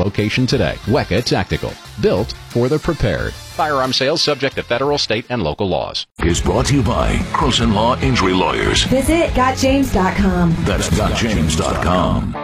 location today. WECA Tactical, built for the prepared. Firearm sales subject to federal, state, and local laws. Is brought to you by Croson Law Injury Lawyers. Visit GotJames.com. That's GotJames.com.